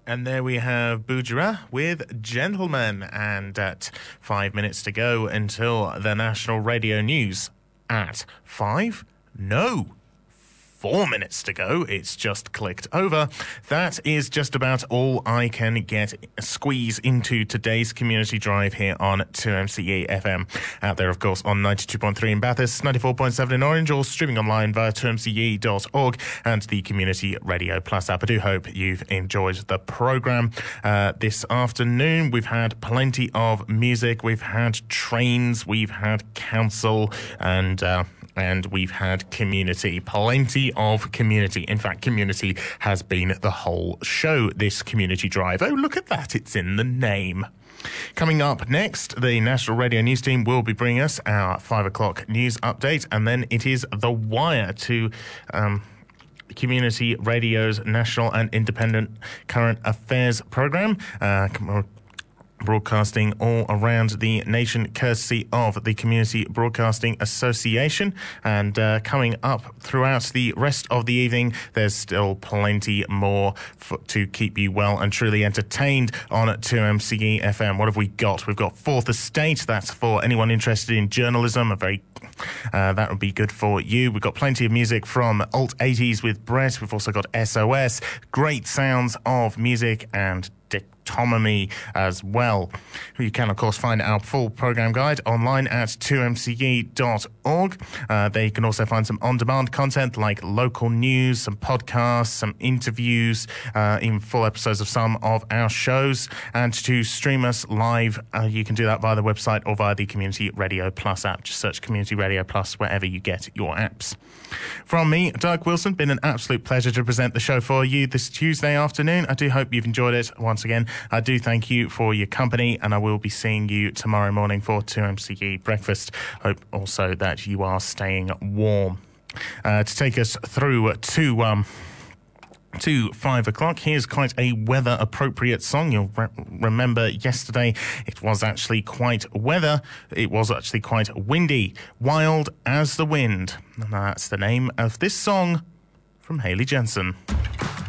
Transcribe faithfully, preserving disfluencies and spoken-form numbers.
And there we have Bujara with Gentlemen. And at five minutes to go until the National Radio News at five? No. Four minutes to go. It's just clicked over. That is just about all I can get squeeze into today's community drive here on two M C E F M. Out there, of course, on ninety-two point three in Bathurst, ninety-four point seven in Orange, or streaming online via two M C E dot org and the Community Radio Plus app. I do hope you've enjoyed the programme. Uh, this afternoon, we've had plenty of music. We've had trains. We've had council and... Uh, And we've had community, plenty of community. In fact, community has been the whole show, this community drive. Oh, look at that. It's in the name. Coming up next, the National Radio News team will be bringing us our five o'clock news update. And then it is The Wire to... Um, Community Radio's National and Independent Current Affairs programme. Uh, broadcasting all around the nation courtesy of the Community Broadcasting Association. And uh, coming up throughout the rest of the evening, there's still plenty more for, to keep you well and truly entertained on two M C E F M. What have we got? We've got Fourth Estate. That's for anyone interested in journalism. A very uh, that would be good for you. We've got plenty of music from Alt eighties with Brett. We've also got S O S. Great sounds of music and Autonomy as well. You can, of course, find our full programme guide online at two M C E dot org. Uh, there you can also find some on-demand content like local news, some podcasts, some interviews, uh, even full episodes of some of our shows. And to stream us live, uh, you can do that via the website or via the Community Radio Plus app. Just search Community Radio Plus wherever you get your apps. From me, Doug Wilson, been an absolute pleasure to present the show for you this Tuesday afternoon. I do hope you've enjoyed it. Once again, I do thank you for your company, and I will be seeing you tomorrow morning for two M C E Breakfast. Hope also that you are staying warm. Uh, to take us through to... Um, To five o'clock, here's quite a weather-appropriate song. You'll re- remember yesterday it was actually quite weather. It was actually quite windy. Wild as the Wind. And that's the name of this song from Hayley Jensen.